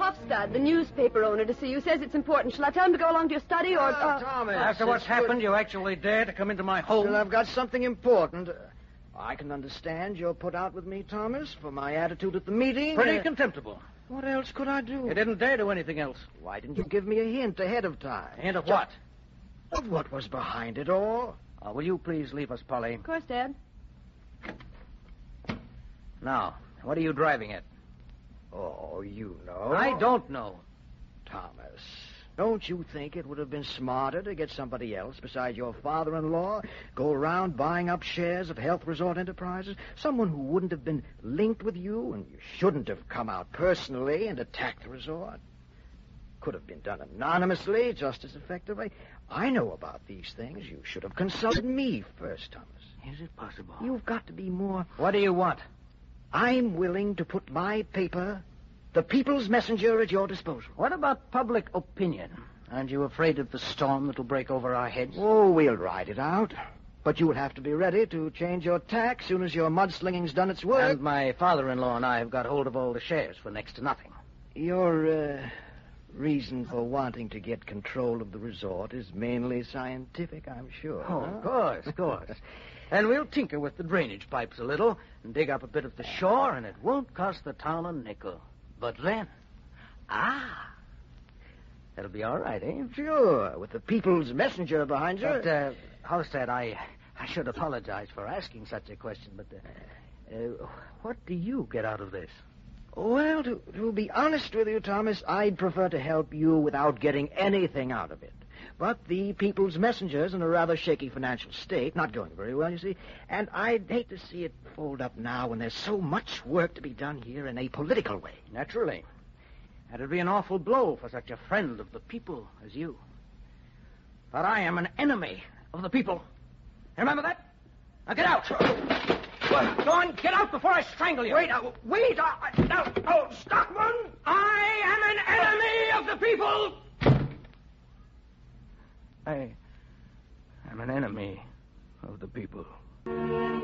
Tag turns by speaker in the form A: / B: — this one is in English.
A: Hofstad, the newspaper owner, to see you. Says it's important. Shall I tell him to go along to your study or...
B: Thomas.
C: After what's happened, you actually dare to come into my home?
B: Well, I've got something important. I can understand you're put out with me, Thomas, for my attitude at the meeting.
C: Pretty contemptible.
B: What else could I do?
C: You didn't dare do anything else.
B: Why didn't you give me a hint ahead of time?
C: Hint of what?
B: Of what was behind it all.
C: Will you please leave us, Polly?
A: Of course, Dad.
C: Now, what are you driving at?
B: Oh, you know.
C: I don't know.
B: Thomas, don't you think it would have been smarter to get somebody else besides your father-in-law go around buying up shares of Health Resort Enterprises? Someone who wouldn't have been linked with you, and you shouldn't have come out personally and attacked the resort. Could have been done anonymously, just as effectively. I know about these things. You should have consulted me first, Thomas.
C: Is it possible?
B: You've got to be more...
C: What do you want?
B: I'm willing to put my paper, the People's Messenger, at your disposal.
C: What about public opinion? Aren't you afraid of the storm that'll break over our heads?
B: Oh, we'll ride it out. But you'll have to be ready to change your tack as soon as your mudslinging's done its work.
C: And my father-in-law and I have got hold of all the shares for next to nothing.
B: Your, reason for wanting to get control of the resort is mainly scientific, I'm sure.
C: Oh,
B: huh?
C: of course. And we'll tinker with the drainage pipes a little and dig up a bit of the shore, and it won't cost the town a nickel. But then, that'll be all right, eh?
B: Sure, with the People's Messenger behind you.
C: But, Hofstad, I should apologize for asking such a question, but what do you get out of this?
B: Well, to be honest with you, Thomas, I'd prefer to help you without getting anything out of it. But the People's Messenger's in a rather shaky financial state, not going very well, you see, and I'd hate to see it fold up now when there's so much work to be done here in a political way.
C: Naturally. That'd be an awful blow for such a friend of the people as you. But I am an enemy of the people. Remember that? Now get out! Go on, get out before I strangle you.
B: Wait! Stockman!
C: I am an enemy of the people! I am an enemy of the people.